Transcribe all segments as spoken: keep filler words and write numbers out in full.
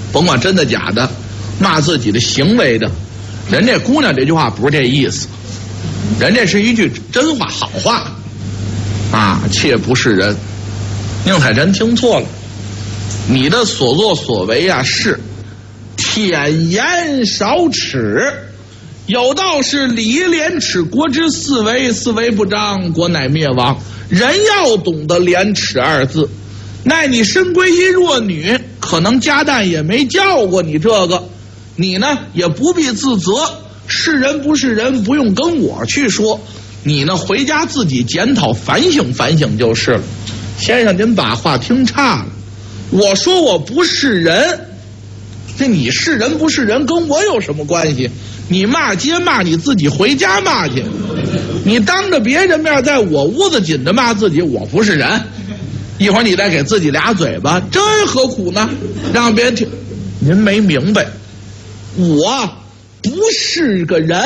甭管真的假的，骂自己的行为的，人家姑娘这句话不是这意思，人家是一句真话好话啊，切不是人。宁采臣听错了，你的所作所为啊是舔言少耻，有道是礼廉耻，国之四维，四维不张，国乃灭亡。人要懂得廉耻二字。奈你身归一弱女，可能家旦也没教过你这个，你呢也不必自责，是人不是人不用跟我去说，你呢回家自己检讨反省反省就是了。先生您把话听差了，我说我不是人，这你是人不是人跟我有什么关系？你骂街骂你自己，回家骂去。你当着别人面在我屋子紧着骂自己，我不是人。一会儿你再给自己俩嘴巴，这何苦呢？让别人听。您没明白，我不是个人。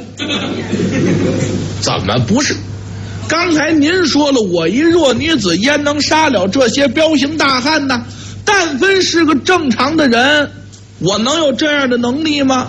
怎么不是？刚才您说了，我一弱女子焉能杀了这些彪形大汉呢？但分是个正常的人，我能有这样的能力吗？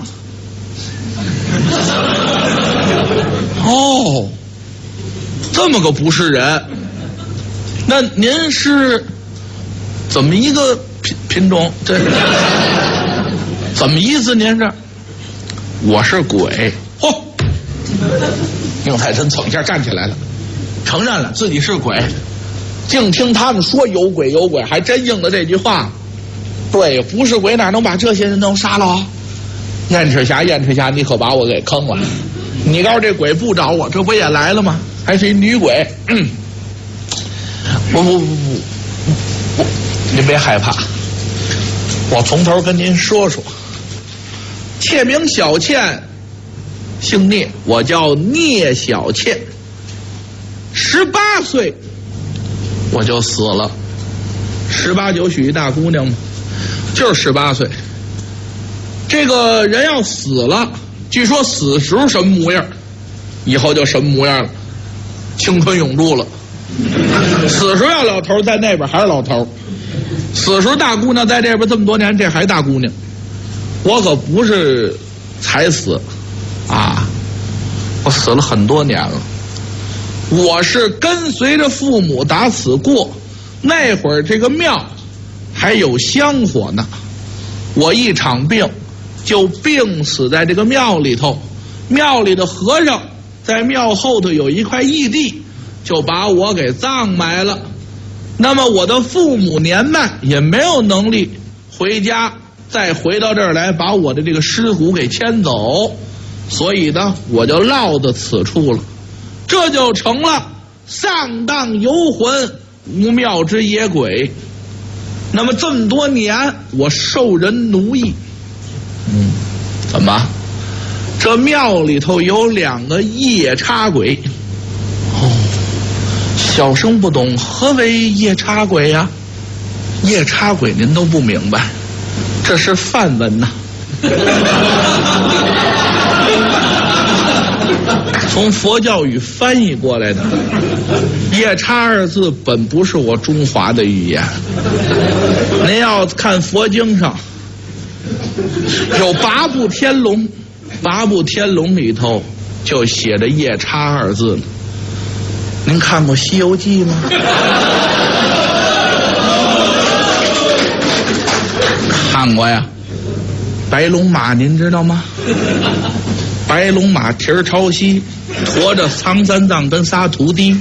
哦，这么个不是人。那您是怎么一个品品种？这怎么意思？您这我是鬼。嚯、哦！宁采臣噌一下站起来了，承认了自己是鬼。净听他们说有鬼有鬼，还真应了这句话。对，不是鬼哪能把这些人都杀了啊？燕赤霞，燕赤霞，你可把我给坑了！你告诉这鬼不找我，这不也来了吗？还是一女鬼。嗯，不不不不，我您别害怕，我从头跟您说说。妾名小倩，姓聂，我叫聂小倩。十八岁我就死了，十八九许一大姑娘嘛，就是十八岁。这个人要死了，据说死时候什么模样，以后就什么模样了，青春永驻了。死时候要老头在那边还是老头，死时候大姑娘在这边这么多年，这还大姑娘。我可不是才死啊，我死了很多年了。我是跟随着父母打死过，那会儿这个庙还有香火呢，我一场病就病死在这个庙里头，庙里的和尚在庙后头有一块义地，就把我给葬埋了。那么我的父母年迈，也没有能力回家再回到这儿来把我的这个尸骨给牵走，所以呢我就落到此处了，这就成了丧荡游魂无庙之野鬼。那么这么多年我受人奴役，嗯，怎么？这庙里头有两个夜叉鬼。哦，小生不懂何为夜叉鬼呀、啊？夜叉鬼您都不明白，这是梵文呐、啊，从佛教语翻译过来的。夜叉二字本不是我中华的语言，您要看佛经上有八部天龙，八部天龙里头就写着夜叉二字了。您看过《西游记》吗？看过呀。白龙马您知道吗？白龙马蹄儿朝西，驮着唐三藏跟仨徒弟。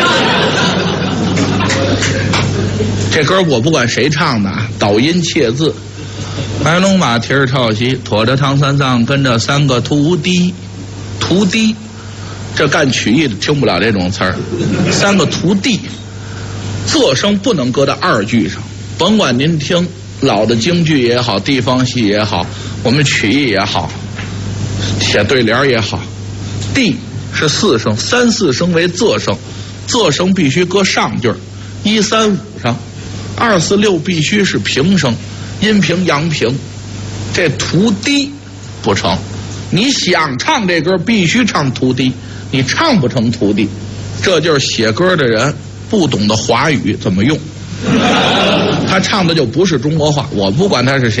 这歌我不管谁唱的啊，导音切字。白龙马蹄儿朝西，驮着唐三藏跟着三个徒弟。徒弟，这干曲艺的听不了这种词儿。三个徒弟，仄声不能搁到二句上，甭管您听老的京剧也好，地方戏也好，我们曲艺也好，写对联也好，地是四声，三四声为仄声，仄声必须搁上句，一三五上，二四六必须是平声，阴平阳平。这徒弟不成，你想唱这歌必须唱徒弟，你唱不成徒弟，这就是写歌的人不懂得华语怎么用。他唱的就不是中国话，我不管他是谁。